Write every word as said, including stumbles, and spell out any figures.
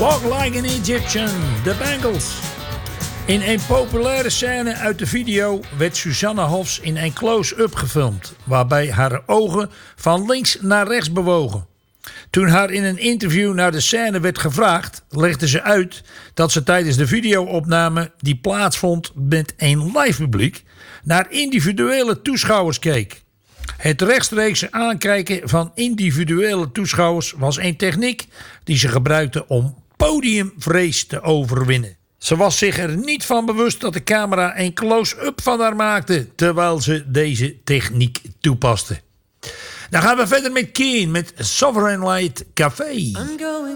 Walk Like an Egyptian, The Bangles. In een populaire scène uit de video werd Susanne Hoffs in een close-up gefilmd, waarbij haar ogen van links naar rechts bewogen. Toen haar in een interview naar de scène werd gevraagd, legde ze uit dat ze tijdens de videoopname die plaatsvond met een live publiek naar individuele toeschouwers keek. Het rechtstreekse aankijken van individuele toeschouwers was een techniek die ze gebruikte om podiumvrees te overwinnen. Ze was zich er niet van bewust dat de camera een close-up van haar maakte terwijl ze deze techniek toepaste. Dan gaan we verder met Keen met Sovereign Light Café.